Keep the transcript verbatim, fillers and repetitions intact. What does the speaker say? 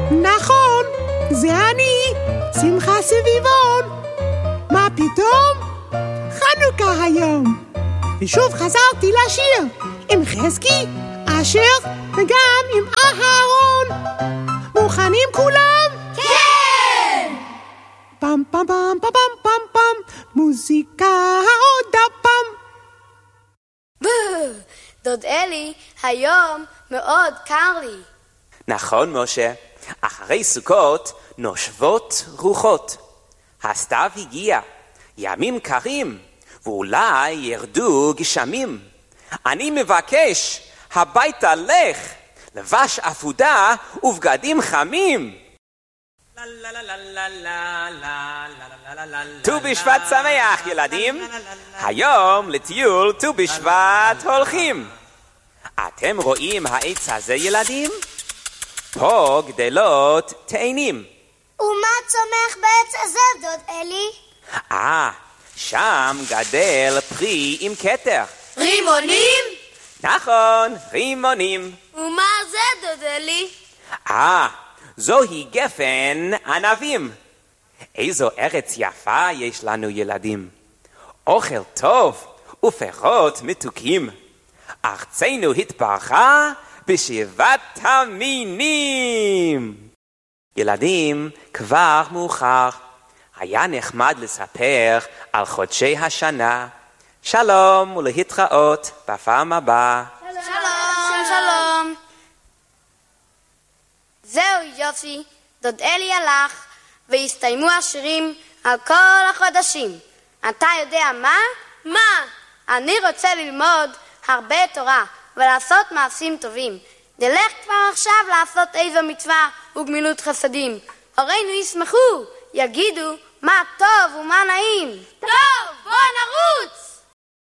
נכון, זה אני, שמחה סביבון. מה פתאום? חנוכה היום. ושוב חזרתי לשיר עם חזקי, אשר וגם עם אהרון. מוכנים כולם? כן! פם פם פם פם פם פם פם, מוזיקה עוד הפעם. דוד אלי, היום מאוד קר לי. נכון, משה. אחרי סוכות נושבות רוחות. הסתיו הגיע, ימים קרים, ואולי ירדו גשמים. אני מבקש, הביתה לך, לבש אפודה ובגדים חמים. ט"ו בשבט שמח, ילדים. היום לטיול ט"ו בשבט הולכים. אתם רואים העץ הזה, ילדים? פה גדלות תאנים. ומה צומח בעץ הזה, דוד אלי? אה, שם גדל פרי עם כתר. רימונים? נכון, רימונים. ומה זה, דוד אלי? אה, זוהי גפן ענבים. איזו ארץ יפה יש לנו, ילדים. אוכל טוב ופירות מתוקים. ארצנו התברכה בשבעת המינים. ילדים, כבר מאוחר. היה נחמד לספר על חודשי השנה. שלום ולהתראות בפעם הבאה. שלום. שלום. שלום. זהו יופי, דוד אלי הלך והסתיימו השירים על כל החודשים. אתה יודע מה? מה? אני רוצה ללמוד הרבה תורה ולעשות מעשים טובים. נלך כבר עכשיו לעשות איזו מצווה וגמילות חסדים. הורינו ישמחו, יגידו מה טוב ומה נעים.